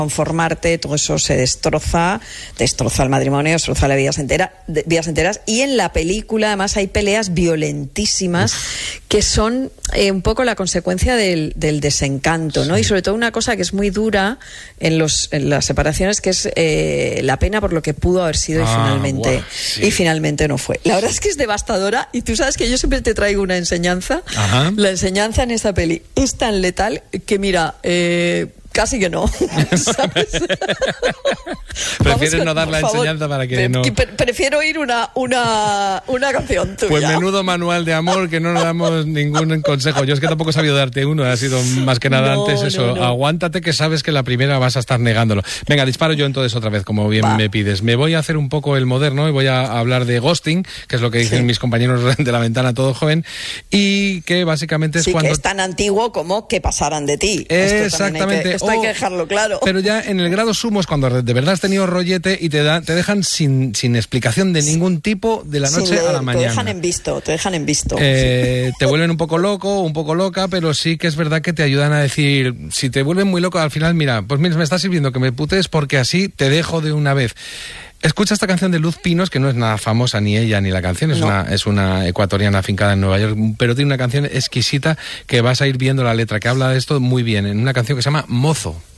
conformarte, todo eso se destroza el matrimonio, destroza las vidas enteras. Y en la película además hay peleas violentísimas que son un poco la consecuencia del desencanto, ¿no? Sí. Y sobre todo una cosa que es muy dura en las separaciones, que es la pena por lo que pudo haber sido y finalmente no fue. La verdad es que es devastadora, y tú sabes que yo siempre te traigo una enseñanza. Ajá. La enseñanza en esta peli es tan letal que mira, casi que no. ¿Sabes? Prefieres no dar la enseñanza para que no... Prefiero oír una canción tuya. Pues menudo manual de amor, que no nos damos ningún consejo. Yo es que tampoco he sabido darte uno, ha sido más que nada antes eso. No. Aguántate, que sabes que la primera vas a estar negándolo. Venga, disparo yo entonces otra vez, como bien me pides. Me voy a hacer un poco el moderno y voy a hablar de ghosting, que es lo que dicen mis compañeros de La Ventana Todo Joven, y que básicamente es cuando... que es tan antiguo como que pasaran de ti. Exactamente. Esto hay que dejarlo claro. Pero ya en el grado sumo es cuando de verdad has tenido rollete y te dejan sin explicación de ningún tipo de la noche a la mañana. Te dejan en visto. Te vuelven un poco loco, un poco loca, pero sí que es verdad que te ayudan a decir, si te vuelven muy loco al final, mira, pues mira, me está sirviendo que me putes porque así te dejo de una vez. Escucha esta canción de Luz Pinos, que no es nada famosa ni ella ni la canción, es una ecuatoriana afincada en Nueva York, pero tiene una canción exquisita que vas a ir viendo la letra, que habla de esto muy bien, en una canción que se llama Mozo.